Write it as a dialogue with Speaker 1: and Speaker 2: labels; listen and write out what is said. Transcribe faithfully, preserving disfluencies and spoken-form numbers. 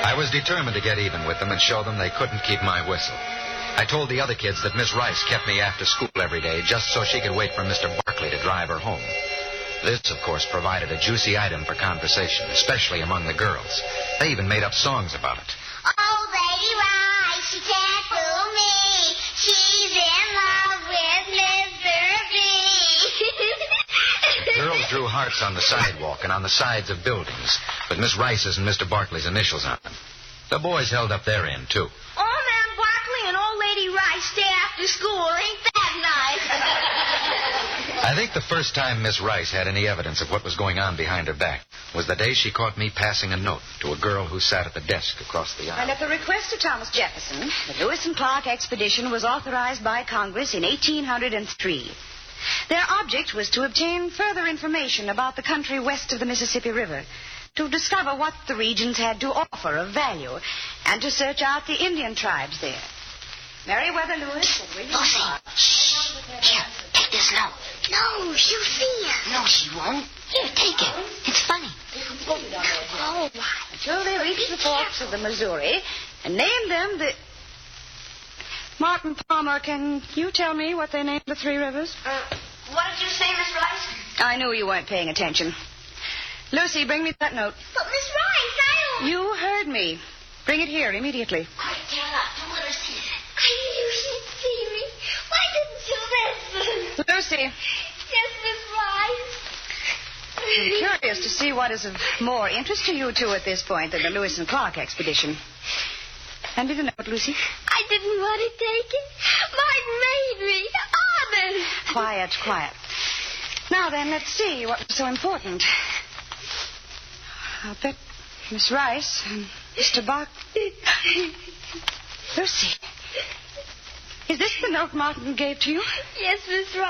Speaker 1: I was determined to get even with them and show them they couldn't keep my whistle. I told the other kids that Miss Rice kept me after school every day just so she could wait for Mister Barkley to drive her home. This, of course, provided a juicy item for conversation, especially among the girls. They even made up songs about it.
Speaker 2: Oh, Lady Rice, she can't fool me. She's in love with Mister B.
Speaker 1: The girls drew hearts on the sidewalk and on the sides of buildings with Miss Rice's and Mister Barkley's initials on them. The boys held up their end, too.
Speaker 2: Oh, man, Barkley and old Lady Rice stay after school. Ain't that nice?
Speaker 1: I think the first time Miss Rice had any evidence of what was going on behind her back was the day she caught me passing a note to a girl who sat at the desk across the aisle.
Speaker 3: And at the request of Thomas Jefferson, the Lewis and Clark expedition was authorized by Congress in eighteen oh three. Their object was to obtain further information about the country west of the Mississippi River, to discover what the regions had to offer of value, and to search out the Indian tribes there. Meriwether Lewis and William
Speaker 2: Lucy,
Speaker 3: Clark.
Speaker 2: shh. Here, take this note. No, she'll see us. No, she won't. Here, take it. It's funny. Oh,
Speaker 3: Until they reached the forks of the Missouri and named them the... Martin Palmer, can you tell me what they named the three rivers?
Speaker 2: Uh, what did you say, Miss Rice?
Speaker 3: I knew you weren't paying attention. Lucy, bring me that note.
Speaker 2: But, Miss Rice, I don't...
Speaker 3: You heard me. Bring it here immediately.
Speaker 2: Quick, tell her. Don't let her see it. I knew she'd see me. Why didn't you listen?
Speaker 3: Lucy.
Speaker 2: Yes, Miss Rice.
Speaker 3: I'm curious to see what is of more interest to you two at this point than the Lewis and Clark expedition. Hand me the note, Lucy.
Speaker 2: I didn't want to take it. Martin made me. Honor.
Speaker 3: Quiet, quiet. Now then, let's see what was so important. I'll bet Miss Rice and Mister Bark... Lucy, is this the note Martin gave to you?
Speaker 2: Yes, Miss Rice.